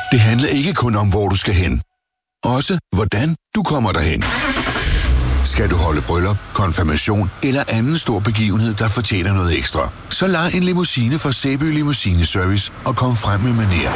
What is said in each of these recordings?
Det handler ikke kun om, hvor du skal hen. Også hvordan du kommer derhen. Skal du holde bryllup, konfirmation eller anden stor begivenhed, der fortjener noget ekstra, så lej en limousine fra Sæby Limousine Service og kom frem med manér.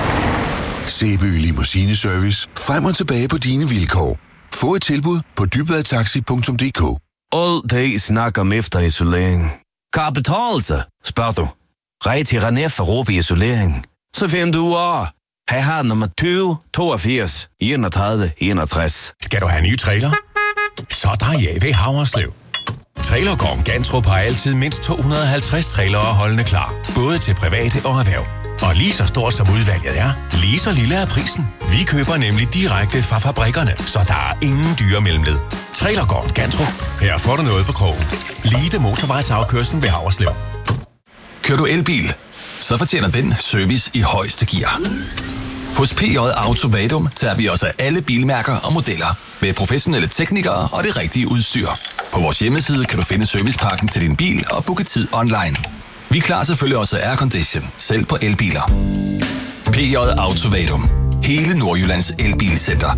Sæby Limousine Service. Frem og tilbage på dine vilkår. Få et tilbud på dybvadtaxi.dk. All day snakker om efterisolering. Kan det betale sig, spørger du? Rej til René Ferrobi Isolering. Så finder du af. Her har nummer 20 82 31 61. Skal du have en ny trailer? Så er der Jave Haverslev. Trailergården Gantrup har altid mindst 250 trailere holdende klar. Både til private og erhverv. Og lige så stort som udvalget er, lige så lille er prisen. Vi køber nemlig direkte fra fabrikkerne, så der er ingen dyre mellemled. Trailergården Gantrup. Her får du noget på krogen. Lige ved motorvejsafkørslen ved Haverslev. Kører du elbil? Så fortjener den service i højeste gear. Hos PJ Autovadum tager vi os af alle bilmærker og modeller med professionelle teknikere og det rigtige udstyr. På vores hjemmeside kan du finde servicepakken til din bil og booke tid online. Vi klarer selvfølgelig også aircondition, selv på elbiler. PJ Autovadum. Hele Nordjyllands elbilcenter.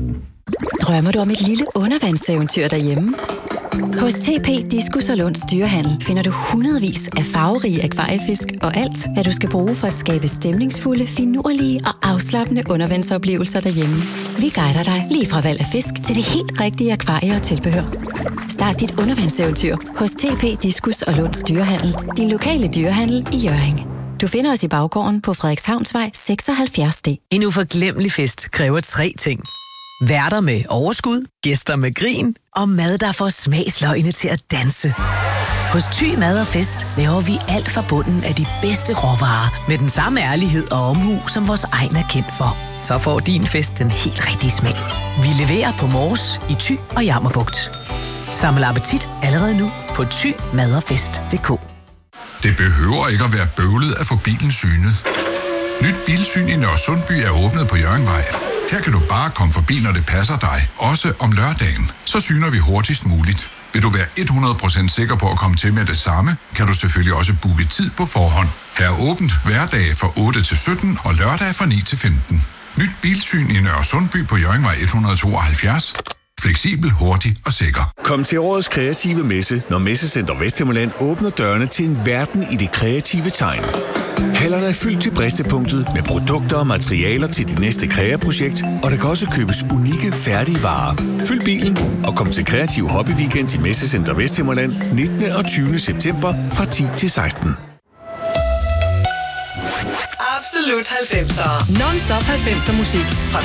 Drømmer du om et lille undervandseventyr derhjemme? Hos TP Diskus og Lunds Dyrehandel finder du hundredvis af farverige akvariefisk og alt, hvad du skal bruge for at skabe stemningsfulde, finurlige og afslappende undervandsoplevelser derhjemme. Vi guider dig lige fra valg af fisk til det helt rigtige akvarie og tilbehør. Start dit undervandseventyr hos TP Diskus og Lunds Dyrehandel, din lokale dyrehandel i Hjørring. Du finder os i baggården på Frederikshavnsvej 76D. En uforglemmelig fest kræver 3 ting. Værter med overskud, gæster med grin og mad, der får smagsløgene til at danse. Hos Thy Mad og Fest laver vi alt fra bunden af de bedste råvarer med den samme ærlighed og omhu, som vores egen er kendt for. Så får din fest den helt rigtige smag. Vi leverer på Mors, i Thy og Jammerbugt. Samle appetit allerede nu på thymadogfest.dk. Det behøver ikke at være bøvlet at få bilen synet. Nyt bilsyn i Nørresundby er åbnet på Hjørringvej. Her kan du bare komme forbi, når det passer dig, også om lørdagen. Så syner vi hurtigst muligt. Vil du være 100% sikker på at komme til med det samme, kan du selvfølgelig også booke tid på forhånd. Her er åbent hverdage fra 8 til 17 og lørdag fra 9 til 15. Nyt bilsyn i Nørresundby på Hjørringvej 172. Fleksibel, hurtig og sikker. Kom til årets kreative messe, når Messecenter Vesthimmerland åbner dørene til en verden i det kreative tegn. Hallerne er fyldt til bristepunktet med produkter og materialer til dit næste kreaprojekt, og der kan også købes unikke, færdige varer. Fyld bilen og kom til Kreativ Hobby Weekend i Messecenter Vesthimmerland 19. og 20. september fra 10 til 16. Absolut 90'er. Non-stop 90'er musik fra